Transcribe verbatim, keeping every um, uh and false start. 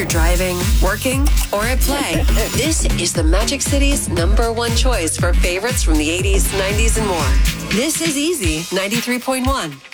driving, working, or at play, this is the Magic City's number one choice for favorites from the eighties, nineties, and more. This is Easy ninety-three point one.